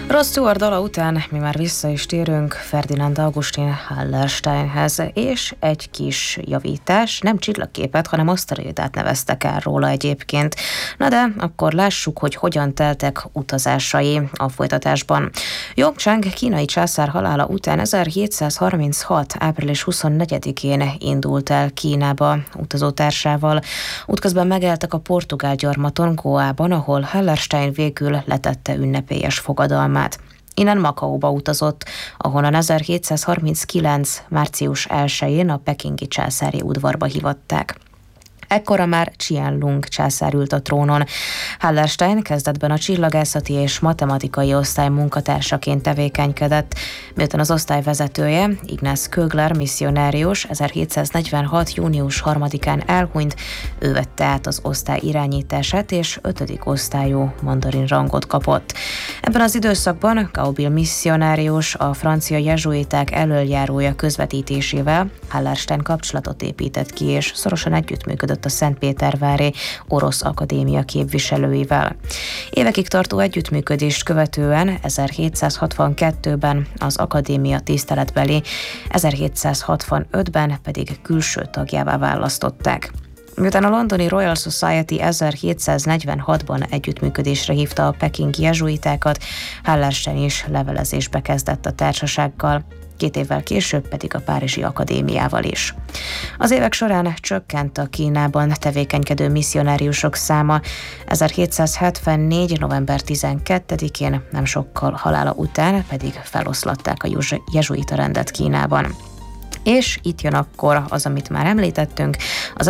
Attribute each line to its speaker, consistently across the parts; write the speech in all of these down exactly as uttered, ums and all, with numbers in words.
Speaker 1: Rod Stewart dala után mi már vissza is térünk Ferdinand Augustin Hallersteinhez, és egy kis javítás, nem csillagképet, hanem aszteroidát neveztek el róla egyébként. Na de akkor lássuk, hogy hogyan teltek utazásai a folytatásban. Yongzheng kínai császár halála után ezerhétszázharminchat. április huszonnegyedikén indult el Kínába utazótársával. Útközben megeltek a portugál gyarmaton Goában, ahol Hallerstein végül letette ünnepélyes fogadalmát. Innen Makaóba utazott, ahonnan ezerhétszázharminckilenc. március elsején a pekingi császári udvarba hívatták. Ekkora már Qianlong császár ült a trónon. Hallerstein kezdetben a csillagászati és matematikai osztály munkatársaként tevékenykedett, miután az osztály vezetője, Ignaz Kögler misszionárius ezerhétszáznegyvenhat. június harmadikán elhunyt, ő vette át az osztály irányítását, és ötödik osztályú mandarin rangot kapott. Ebben az időszakban Gaubil misszionárius a francia jezsuiták elöljárója közvetítésével Hallerstein kapcsolatot épített ki, és szorosan együttműködött a Szentpétervári Orosz Akadémia képviselőivel. Évekig tartó együttműködést követően ezerhétszázhatvankettőben az akadémia tiszteletbeli, ezerhétszázhatvanötben pedig külső tagjává választották. Miután a londoni Royal Society ezerhétszáznegyvenhatban együttműködésre hívta a pekingi jezsuitákat, Hallerstein is levelezésbe kezdett a társasággal, két évvel később pedig a Párizsi Akadémiával is. Az évek során csökkent a Kínában tevékenykedő misszionáriusok száma. ezerhétszázhetvennégy. november tizenkettedikén, nem sokkal halála után pedig feloszlatták a jezsuita rendet Kínában. És itt jön akkor az, amit már említettünk, az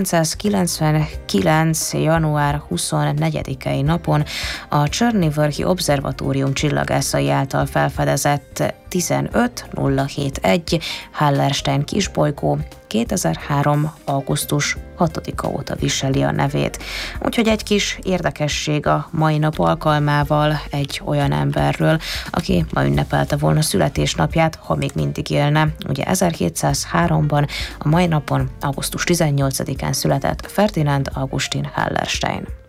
Speaker 1: ezerkilencszázkilencvenkilenc. január huszonnegyedikei napon a Csörni-Völgyi Obszervatórium csillagászai által felfedezett tizenöt nulla hetvenegy Hallerstein kisbolygó kétezer-három. augusztus hatodika óta viseli a nevét. Úgyhogy egy kis érdekesség a mai nap alkalmával egy olyan emberről, aki ma ünnepelte volna születésnapját, ha még mindig élne. Ugye ezerhétszázháromban a mai napon, augusztus tizennyolcadikán született Ferdinand Augustin Hallerstein.